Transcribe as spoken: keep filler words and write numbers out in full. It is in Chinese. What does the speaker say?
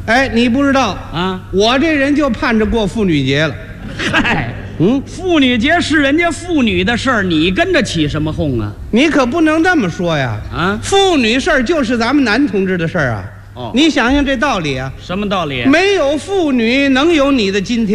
哎，你不知道啊？ 我这人就盼着过妇女节了。 嗨， 嗯， 妇女节是人家妇女的事儿，你跟着起什么哄啊？ 你可不能这么说呀！ 啊， 妇女事儿就是咱们男同志的事儿啊。 哦， 你想想这道理啊， 什么道理？ 没有妇女，能有你的今天？